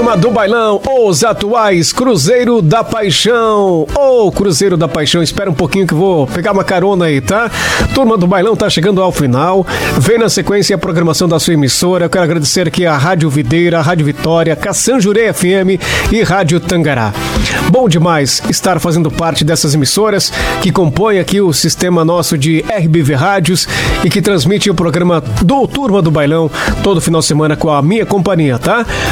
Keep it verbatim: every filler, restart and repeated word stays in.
Turma do Bailão, os atuais Cruzeiro da Paixão. Ô, oh, Cruzeiro da Paixão, espera um pouquinho que eu vou pegar uma carona aí, tá? Turma do Bailão tá chegando ao final. Vem na sequência a programação da sua emissora. Eu quero agradecer aqui a Rádio Videira, a Rádio Vitória, Caçanjurê F M e Rádio Tangará. Bom demais estar fazendo parte dessas emissoras que compõem aqui o sistema nosso de R B V Rádios e que transmite o programa do Turma do Bailão todo final de semana com a minha companhia, tá?